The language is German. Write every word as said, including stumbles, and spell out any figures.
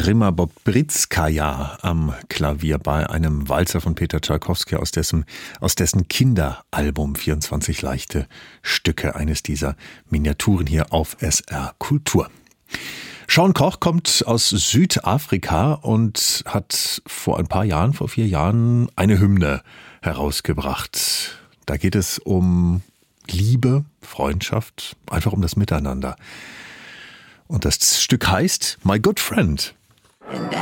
Rimma Bobrizkaja am Klavier bei einem Walzer von Peter Tschaikowski aus dessen, aus dessen Kinderalbum vierundzwanzig leichte Stücke, eines dieser Miniaturen hier auf S R Kultur. Sean Koch kommt aus Südafrika und hat vor ein paar Jahren, vor vier Jahren, eine Hymne herausgebracht. Da geht es um Liebe, Freundschaft, einfach um das Miteinander. Und das Stück heißt My Good Friend.